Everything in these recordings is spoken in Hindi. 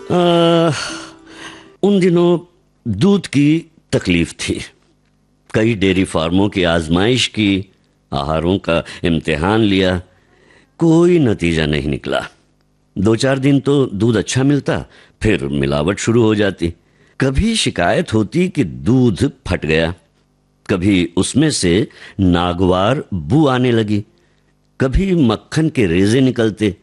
आ, उन दिनों दूध की तकलीफ थी। कई डेयरी फार्मों की आजमाइश की, आहारों का इम्तिहान लिया, कोई नतीजा नहीं निकला। 2-4 दिन तो दूध अच्छा मिलता, फिर मिलावट शुरू हो जाती। कभी शिकायत होती कि दूध फट गया, कभी उसमें से नागवार बू आने लगी, कभी मक्खन के रेजे निकलते।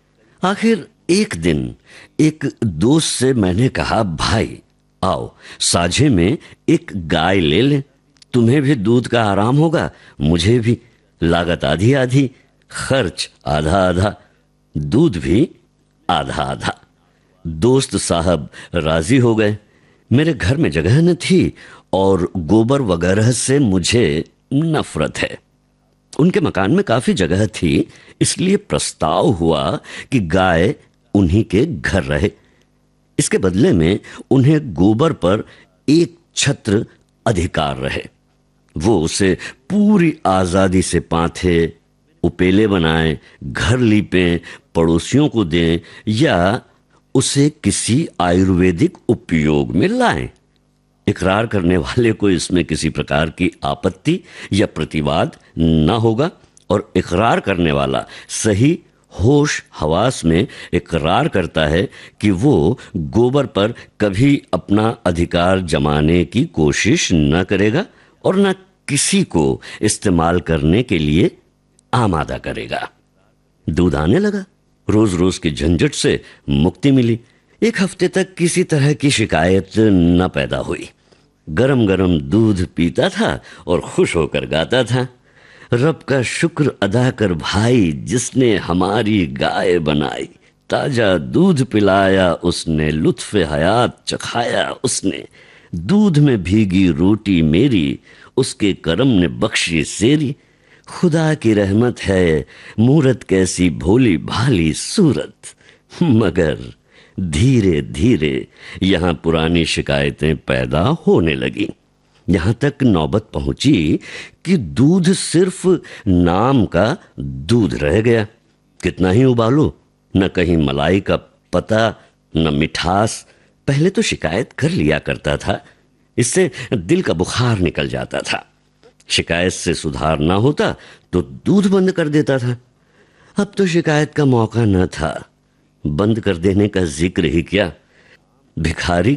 आखिर एक दिन एक दोस्त से मैंने कहा, भाई आओ साझे में एक गाय ले लें, तुम्हें भी दूध का आराम होगा, मुझे भी। लागत आधी आधी, खर्च आधा आधा, दूध भी आधा आधा। दोस्त साहब राजी हो गए। मेरे घर में जगह न थी और गोबर वगैरह से मुझे नफरत है। उनके मकान में काफी जगह थी, इसलिए प्रस्ताव हुआ कि गाय उन्हीं के घर रहे। इसके बदले में उन्हें गोबर पर एक छत्र अधिकार रहे। वो उसे पूरी आजादी से पाथे, उपेले बनाएं, घर लीपें, पड़ोसियों को दें या उसे किसी आयुर्वेदिक उपयोग में लाएं। इकरार करने वाले को इसमें किसी प्रकार की आपत्ति या प्रतिवाद न होगा और इकरार करने वाला सही होश हवास में इकरार करता है कि वो गोबर पर कभी अपना अधिकार जमाने की कोशिश न करेगा और न किसी को इस्तेमाल करने के लिए आमादा करेगा। दूध आने लगा, रोज रोज की झंझट से मुक्ति मिली। एक हफ्ते तक किसी तरह की शिकायत न पैदा हुई। गरम गरम दूध पीता था और खुश होकर गाता था, रब का शुक्र अदा कर भाई, जिसने हमारी गाय बनाई। ताजा दूध पिलाया उसने, लुत्फ़े हयात चखाया उसने। दूध में भीगी रोटी मेरी, उसके करम ने बख्शी सेरी। खुदा की रहमत है, मूरत कैसी भोली भाली सूरत। मगर धीरे धीरे यहां पुरानी शिकायतें पैदा होने लगी। यहां तक नौबत पहुंची कि दूध सिर्फ नाम का दूध रह गया। कितना ही उबालो, न कहीं मलाई का पता, न मिठास। पहले तो शिकायत कर लिया करता था, इससे दिल का बुखार निकल जाता था। शिकायत से सुधार ना होता तो दूध बंद कर देता था। अब तो शिकायत का मौका न था, बंद कर देने का जिक्र ही क्या। भिखारी